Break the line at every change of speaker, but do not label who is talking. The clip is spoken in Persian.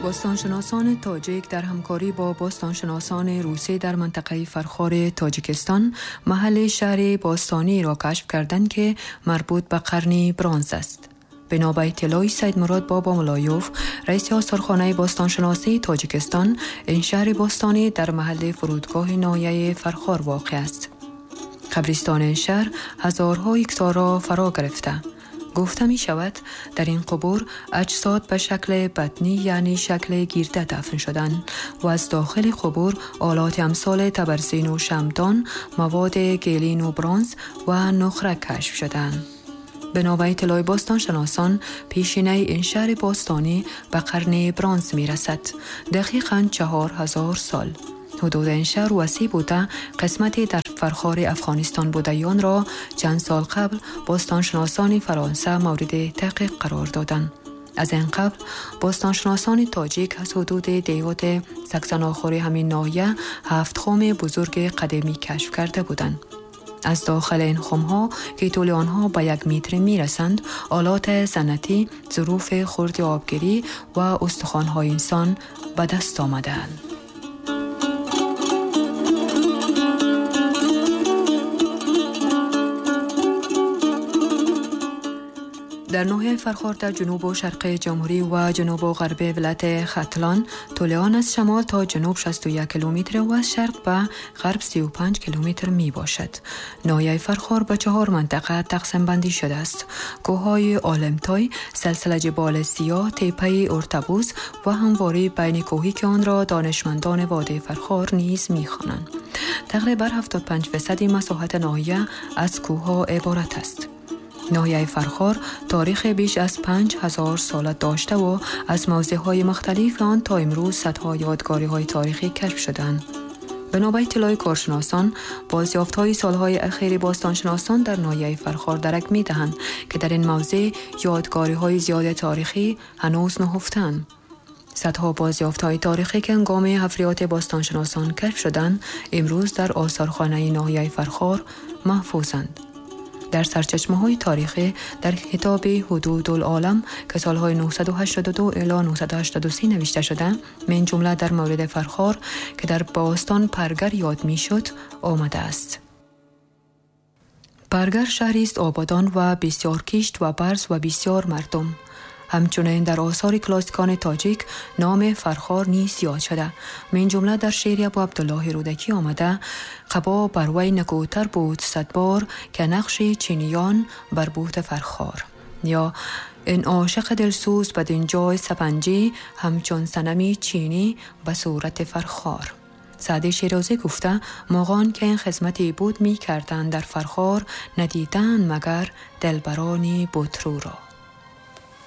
باستانشناسان تاجیک در همکاری با باستانشناسان روسی در منطقه فرخار تاجیکستان محل شهر باستانی را کشف کردند که مربوط به قرن برنز است. بنا به اطلاع سید مراد بابا ملایوف، رئیس آثارخانه باستانشناسی تاجیکستان، این شهر باستانی در محل فرودگاه ناحیه فرخار واقع است. قبرستان این شهر هزارها هکتار را فرا گرفته. گفته می شود در این قبور اجساد به شکل بطنی یعنی شکل گرده دفن شدند و از داخل قبور آلات امثال تبرزین و شمعدان، مواد گلین و برنز و نقره کشف شدند. بنا به اطلاع باستانشناسان، پیشینه این شهر باستانی به قرن برنز می رسد، دقیقاً 4000 سال. حدود این شهر وسیع بوده، قسمتی در فرخار افغانستان بودیان را چند سال قبل باستانشناسان فرانسه مورد تحقیق قرار دادند. از این قبل باستانشناسان تاجیک از حدود دیهات سکسناخور همین ناحیه 7 خم بزرگ قدیمی کشف کرده بودند. از داخل این خم‌ها که طول آنها به 1 متر می‌رسند، آلات صنعتی، ظروف خرد آبگیری و استخوان‌های انسان به دست آمدند. در ناحیه فرخار در جنوب و شرق جمهوری و جنوب و غرب ولایت ختلان، طول آن از شمال تا جنوب 61 کیلومتر و از شرق به غرب 35 کیلومتر می باشد. ناحیه فرخار به 4 منطقه تقسیم بندی شده است. کوههای عالمتای، سلسله جبال سیاه، تپه ارتبوز و همواره بین کوهی که آن را دانشمندان وادی فرخار نیز می خوانند. تقریبا 75% مساحت ناحیه از کوهها عبارت است. ناحیه فرخار تاریخ بیش از 5000 سال داشته و از موضع‌های مختلف آن تا امروز صدها یادگاری‌های تاریخی کشف شدند. بنا به اطلاع کارشناسان، بازیافت‌های سالهای اخیر باستانشناسان در ناحیه فرخار درک می‌دهند که در این موضع یادگاری‌های زیاد تاریخی هنوز نهفته‌اند. صدها بازیافت‌های تاریخی که هنگام حفریات باستانشناسان کشف شدند، امروز در آثارخانه ناحیه فرخار محفوظند. در سرچشمه‌های تاریخی در کتاب حدود العالم که سالهای 982 الی 983 نوشته شده، من جمله در مورد فرخار که در باستان پرگر یاد می‌شد آمده است. پرگر شهری است آبادان و بسیار کشت و برز و بسیار مردم. همچنین در آثار کلاسیکان تاجیک نام فرخار نیز یاد شده. من جمله در شعر ابو عبدالله رودکی آمده: قبا بر وی نگوتر بود 100 بار که نقش چینیان بر بود فرخار. یا این عاشق دلسوز بدین جای سپنجی همچون صنمی چینی به صورت فرخار. سعدی شیرازی گفته مغان که این خدمتی بود می کردن در فرخار، ندیدن مگر دلبرانی بطرو را.